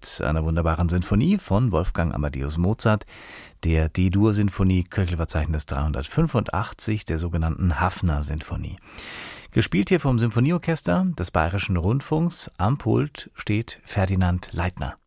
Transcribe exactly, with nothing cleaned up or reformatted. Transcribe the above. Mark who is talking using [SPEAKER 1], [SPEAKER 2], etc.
[SPEAKER 1] mit einer wunderbaren Sinfonie von Wolfgang Amadeus Mozart, der D-Dur-Sinfonie, Köchelverzeichnis dreihundertfünfundachtzig, der sogenannten Haffner-Sinfonie. Gespielt hier vom Symphonieorchester des Bayerischen Rundfunks. Am Pult steht Ferdinand Leitner.